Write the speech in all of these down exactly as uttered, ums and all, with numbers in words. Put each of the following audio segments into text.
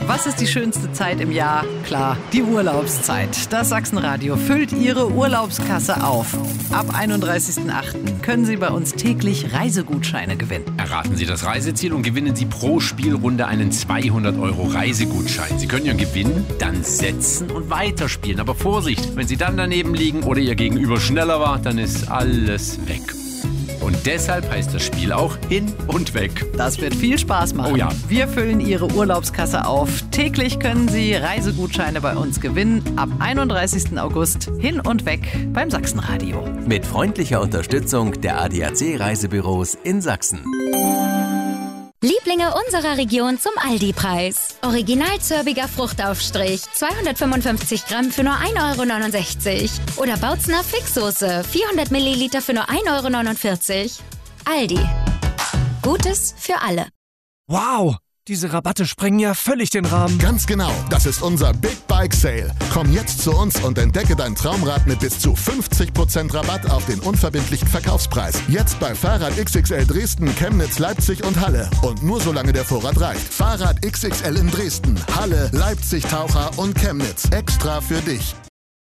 Was ist die schönste Zeit im Jahr? Klar, die Urlaubszeit. Das Sachsenradio füllt Ihre Urlaubskasse auf. Ab einunddreißigsten achten können Sie bei uns täglich Reisegutscheine gewinnen. Erraten Sie das Reiseziel und gewinnen Sie pro Spielrunde einen zweihundert Euro Reisegutschein. Sie können Ihren Gewinn dann setzen und weiterspielen. Aber Vorsicht, wenn Sie dann daneben liegen oder Ihr Gegenüber schneller war, dann ist alles weg. Und deshalb heißt das Spiel auch Hin und Weg. Das wird viel Spaß machen. Oh ja. Wir füllen Ihre Urlaubskasse auf. Täglich können Sie Reisegutscheine bei uns gewinnen. Ab einunddreißigsten August Hin und Weg beim Sachsenradio. Mit freundlicher Unterstützung der A D A C Reisebüros in Sachsen. Lieblinge unserer Region zum Aldi-Preis. Original zörbiger Fruchtaufstrich, zweihundertfünfundfünfzig Gramm für nur ein Euro neunundsechzig. Oder Bautzner Fixsoße, vierhundert Milliliter für nur ein Euro neunundvierzig. Aldi. Gutes für alle. Wow, diese Rabatte sprengen ja völlig den Rahmen. Ganz genau, das ist unser Big Bike Sale. Komm jetzt zu uns und entdecke dein Traumrad mit bis zu fünfzig Prozent Rabatt auf den unverbindlichen Verkaufspreis. Jetzt bei Fahrrad X X L Dresden, Chemnitz, Leipzig und Halle. Und nur solange der Vorrat reicht. Fahrrad X X L in Dresden, Halle, Leipzig, Taucher und Chemnitz. Extra für dich.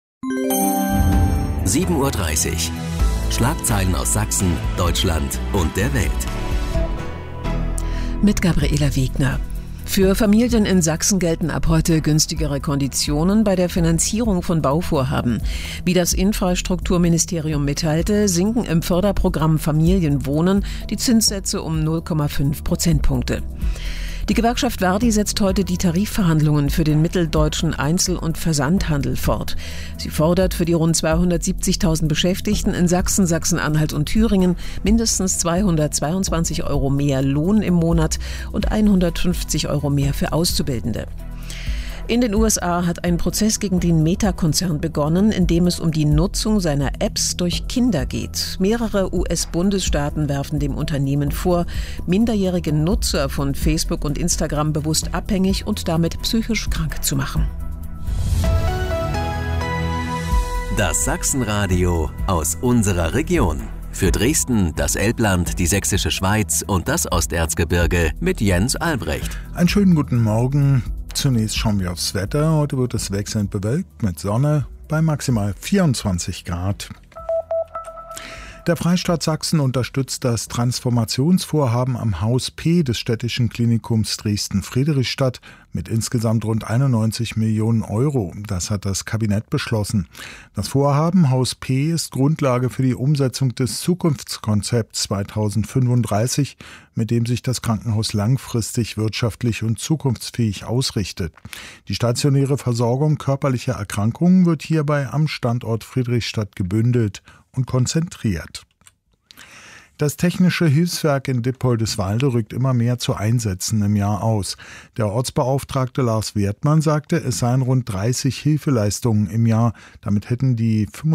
sieben Uhr dreißig. Schlagzeilen aus Sachsen, Deutschland und der Welt. Mit Gabriela Wegner. Für Familien in Sachsen gelten ab heute günstigere Konditionen bei der Finanzierung von Bauvorhaben. Wie das Infrastrukturministerium mitteilte, sinken im Förderprogramm Familienwohnen die Zinssätze um null Komma fünf Prozentpunkte. Die Gewerkschaft Verdi setzt heute die Tarifverhandlungen für den mitteldeutschen Einzel- und Versandhandel fort. Sie fordert für die rund zweihundertsiebzigtausend Beschäftigten in Sachsen, Sachsen-Anhalt und Thüringen mindestens zweihundertzweiundzwanzig Euro mehr Lohn im Monat und hundertfünfzig Euro mehr für Auszubildende. In den U S A hat ein Prozess gegen den Meta-Konzern begonnen, in dem es um die Nutzung seiner Apps durch Kinder geht. Mehrere U S-Bundesstaaten werfen dem Unternehmen vor, minderjährige Nutzer von Facebook und Instagram bewusst abhängig und damit psychisch krank zu machen. Das Sachsenradio aus unserer Region. Für Dresden, das Elbland, die Sächsische Schweiz und das Osterzgebirge mit Jens Albrecht. Einen schönen guten Morgen. Zunächst schauen wir aufs Wetter. Heute wird es wechselnd bewölkt mit Sonne bei maximal vierundzwanzig Grad. Der Freistaat Sachsen unterstützt das Transformationsvorhaben am Haus P des Städtischen Klinikums Dresden-Friedrichstadt mit insgesamt rund einundneunzig Millionen Euro. Das hat das Kabinett beschlossen. Das Vorhaben Haus P ist Grundlage für die Umsetzung des Zukunftskonzepts zweitausendfünfunddreißig, mit dem sich das Krankenhaus langfristig wirtschaftlich und zukunftsfähig ausrichtet. Die stationäre Versorgung körperlicher Erkrankungen wird hierbei am Standort Friedrichstadt gebündelt und konzentriert. Das Technische Hilfswerk in Dippoldiswalde rückt immer mehr zu Einsätzen im Jahr aus. Der Ortsbeauftragte Lars Wertmann sagte, es seien rund dreißig Hilfeleistungen im Jahr. Damit hätten die